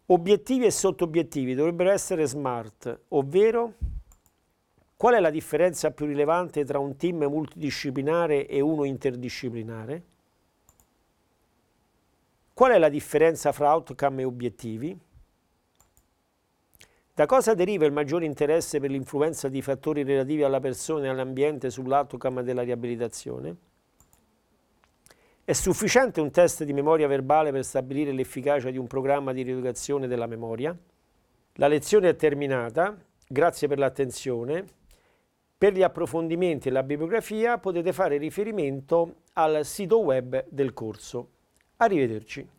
Obiettivi e sottobiettivi dovrebbero essere smart, ovvero qual è la differenza più rilevante tra un team multidisciplinare e uno interdisciplinare? Qual è la differenza fra outcome e obiettivi? Da cosa deriva il maggiore interesse per l'influenza di fattori relativi alla persona e all'ambiente sull'outcome della riabilitazione? È sufficiente un test di memoria verbale per stabilire l'efficacia di un programma di rieducazione della memoria? La lezione è terminata, grazie per l'attenzione. Per gli approfondimenti e la bibliografia potete fare riferimento al sito web del corso. Arrivederci.